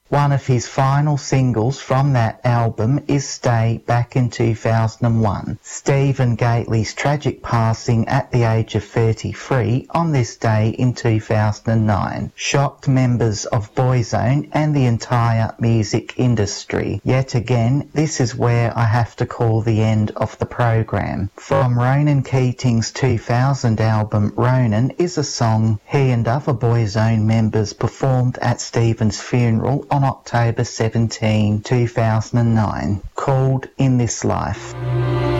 One of his final singles from that album is Stay back in 2001. Stephen Gately's tragic passing at the age of 33 on this day in 2009 shocked members of Boyzone and the entire music industry. Yet again, this is where I have to call the end of the program. From Ronan Keating's 2000 album Ronan is a song he and other Boyzone members performed at Stephen's funeral on October 17, 2009, called In This Life.